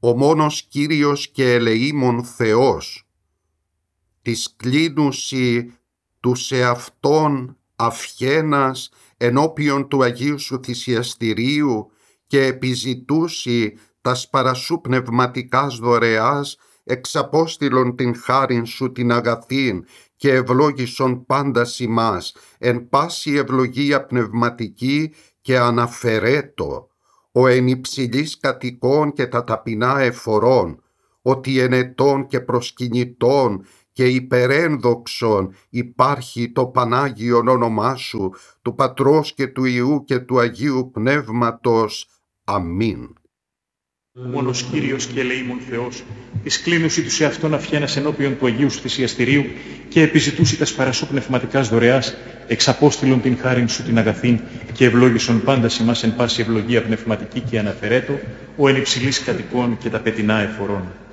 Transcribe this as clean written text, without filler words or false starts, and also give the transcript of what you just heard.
ο μόνος Κύριος και ελεήμων Θεός, της κλίνουσι τους εαυτών αυχένας ενώπιον του Αγίου Σου θυσιαστηρίου και επιζητούσι τας παρασού πνευματικάς δωρεάς, εξαπόστηλον την χάριν Σου την αγαθήν και ευλόγησον πάντας ημάς εν πάση ευλογία πνευματική και αναφερέτο, ο εν υψηλής κατοικών και τα ταπεινά εφορών, ότι εν ετών και προσκυνητών και υπερένδοξον υπάρχει το Πανάγιον όνομά Σου, του Πατρός και του Υιού και του Αγίου Πνεύματος. Αμήν. Μόνος Κύριος και ελεήμων Θεός, της κλίνουσι τους εαυτών αυχένας ενώπιον του Αγίου Σου θυσιαστηρίου και επιζητούσι τας παρασού πνευματικάς δωρεάς, εξαπόστηλον την χάριν Σου την αγαθήν και ευλόγησον πάντας ημάς εν πάση ευλογία πνευματική και αναφερέτο, ο εν υψηλής κατοικών και τα πετεινά εφορών.